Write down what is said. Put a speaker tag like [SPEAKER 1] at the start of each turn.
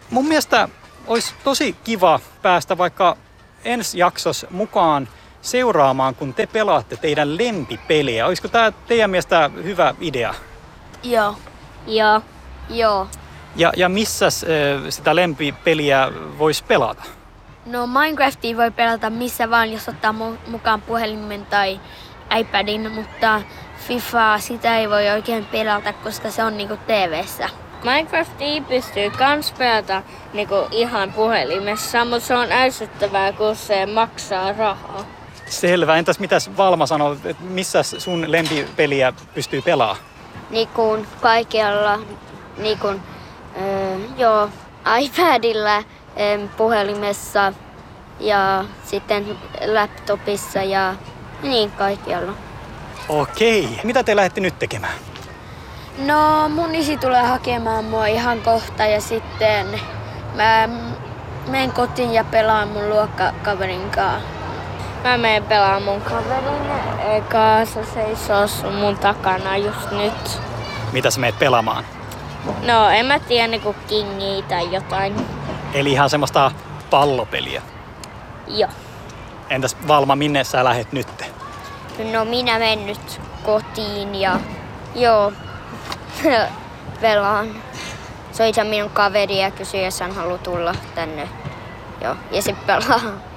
[SPEAKER 1] Mun mielestä olisi tosi kiva päästä vaikka ensi jaksossa mukaan seuraamaan, kun te pelaatte teidän lempipeliä. Olisiko tämä teidän mielestä hyvä idea?
[SPEAKER 2] Joo.
[SPEAKER 3] Joo.
[SPEAKER 1] Ja missä sitä lempipeliä voisi pelata?
[SPEAKER 2] No Minecraftia voi pelata missä vaan, jos ottaa mukaan puhelimen tai iPadin, mutta FIFAa sitä ei voi oikein pelata, koska se on niinku TV:ssä.
[SPEAKER 3] Minecraftia pystyy kans pelata niinku ihan puhelimessa, mutta se on ärsyttävää, kun se maksaa rahaa.
[SPEAKER 1] Selvä. Entäs mitäs Valma sanoo, että missä sun lempipeliä pystyy pelaamaan?
[SPEAKER 3] Niin kaikkialla iPadilla, puhelimessa ja sitten laptopissa ja niin kaikkialla.
[SPEAKER 1] Okei. Mitä te lähdette nyt tekemään?
[SPEAKER 2] No mun isi tulee hakemaan mua ihan kohta ja sitten mä menen kotiin ja pelaan mun luokkakaverin kanssa.
[SPEAKER 3] Mä menen pelaamaan mun kaverin kanssa, seisoo mun takana just nyt.
[SPEAKER 1] Mitä sä meet pelaamaan?
[SPEAKER 3] No en mä tiedä, niinku kingiä tai jotain.
[SPEAKER 1] Eli ihan semmoista pallopeliä.
[SPEAKER 3] Joo.
[SPEAKER 1] Entäs Valma, minne sä lähet nyt?
[SPEAKER 3] No minä menen nyt kotiin ja pelaan. Soitan minun kaveria ja kysyin, jos hän haluaa tulla tänne. Joo, ja se pelaa.